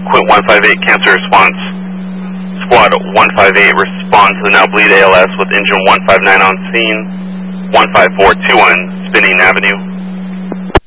Quint 158, cancel response. Squad 158, respond to the now bleed ALS with engine 159 on scene. 15421, Spinning Avenue.